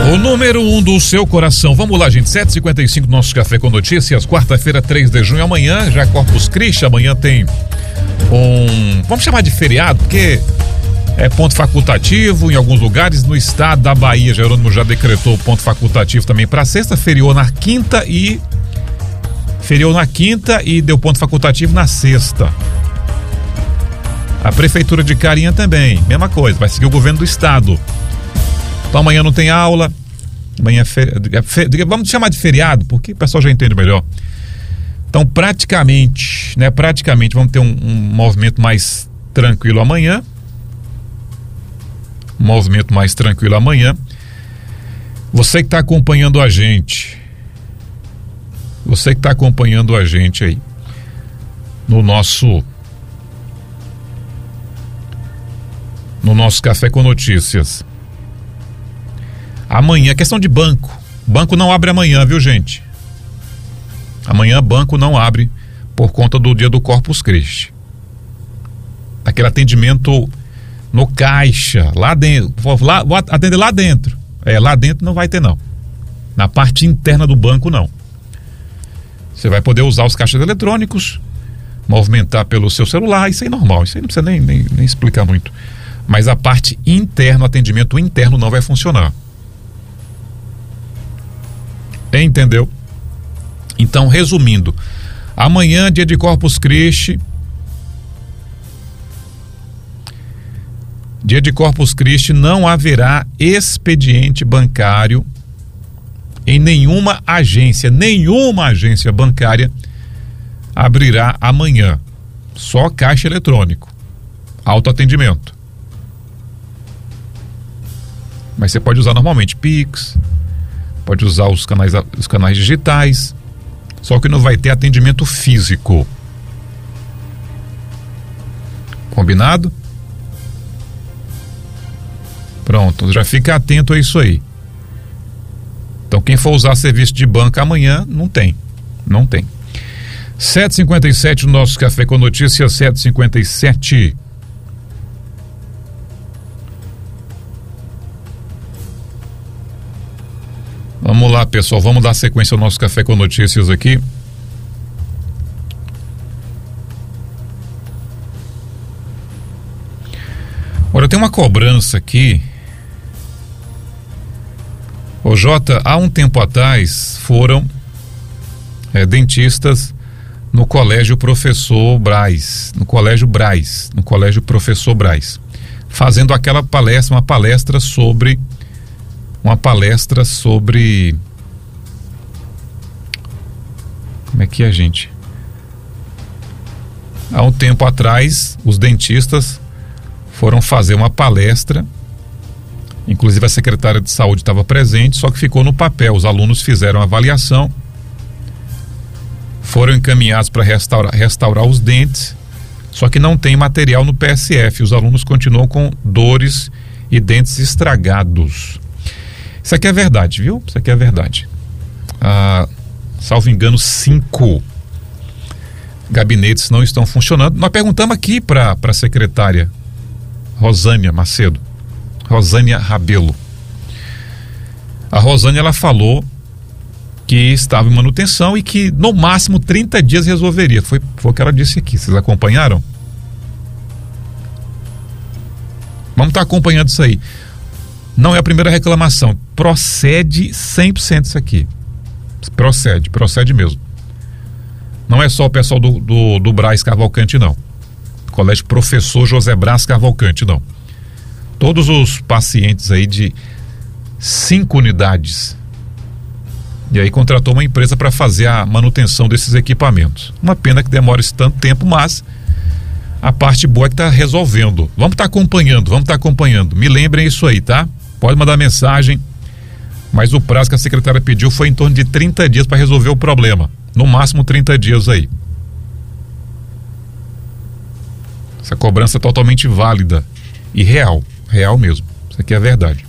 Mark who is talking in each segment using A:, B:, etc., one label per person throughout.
A: O número 1 do seu coração. Vamos lá, gente. 7h55 do nosso Café com Notícias. Quarta-feira, 3 de junho. Amanhã, já Corpus Christi. Amanhã tem vamos chamar de feriado, porque é ponto facultativo em alguns lugares. No estado da Bahia, Jerônimo já decretou ponto facultativo também para sexta. Feriou na quinta e deu ponto facultativo na sexta. A prefeitura de Carinha também, mesma coisa. Vai seguir o governo do estado. Então amanhã não tem aula, amanhã vamos chamar de feriado, porque o pessoal já entende melhor. Então praticamente vamos ter um movimento mais tranquilo amanhã. Você que está acompanhando a gente, aí, no nosso Café com Notícias. Amanhã, questão de banco. Banco não abre amanhã, viu, gente? Amanhã banco não abre por conta do dia do Corpus Christi. Aquele atendimento no caixa, lá dentro. Vou atender lá dentro. Lá dentro não vai ter, não. Na parte interna do banco, não. Você vai poder usar os caixas eletrônicos, movimentar pelo seu celular, isso aí é normal. Isso aí não precisa nem explicar muito. Mas a parte interna, o atendimento interno não vai funcionar. Entendeu? Então, resumindo, amanhã, dia de Corpus Christi. Dia de Corpus Christi, não haverá expediente bancário em nenhuma agência bancária abrirá amanhã. Só caixa eletrônico, autoatendimento. Mas você pode usar normalmente Pix, pode usar os canais digitais, só que não vai ter atendimento físico. Combinado? Pronto, já fica atento a isso aí. Então quem for usar serviço de banco amanhã, não tem. 7h57 no nosso Café com Notícias, 7h57. Vamos lá, pessoal, vamos dar sequência ao nosso Café com Notícias aqui. Olha, tem uma cobrança aqui. Ô Jota, há um tempo atrás foram dentistas no Colégio Professor Braz, no Colégio Professor Braz, fazendo aquela palestra, uma palestra sobre como é que é, gente? Há um tempo atrás, os dentistas foram fazer uma palestra, inclusive a secretária de saúde estava presente, só que ficou no papel. Os alunos fizeram a avaliação, foram encaminhados para restaurar os dentes, só que não tem material no PSF. Os alunos continuam com dores e dentes estragados. Isso aqui é verdade, viu? Isso aqui é verdade. Salvo engano, 5 gabinetes não estão funcionando. Nós perguntamos aqui para a secretária Rosânia Macedo, Rosânia Rabelo. A Rosânia, ela falou que estava em manutenção e que no máximo 30 dias resolveria. Foi o que ela disse aqui. Vocês acompanharam? Vamos estar acompanhando isso aí. Não é a primeira reclamação. Procede 100% isso aqui. Procede mesmo. Não é só o pessoal do Braz Cavalcante, não. Colégio Professor José Braz Cavalcante, não. Todos os pacientes aí de 5 unidades. E aí contratou uma empresa para fazer a manutenção desses equipamentos. Uma pena que demore tanto tempo, mas a parte boa é que está resolvendo. Vamos estar acompanhando. Me lembrem isso aí, tá? Pode mandar mensagem, mas o prazo que a secretária pediu foi em torno de 30 dias para resolver o problema. No máximo 30 dias aí. Essa cobrança é totalmente válida e real mesmo. Isso aqui é verdade.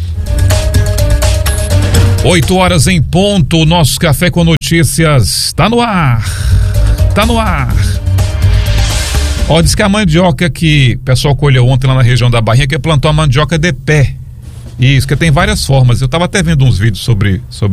A: 8h em ponto, o nosso Café com Notícias está no ar. Diz que a mandioca que o pessoal colheu ontem lá na região da Barrinha, que plantou a mandioca de pé. Isso, que tem várias formas. Eu estava até vendo uns vídeos sobre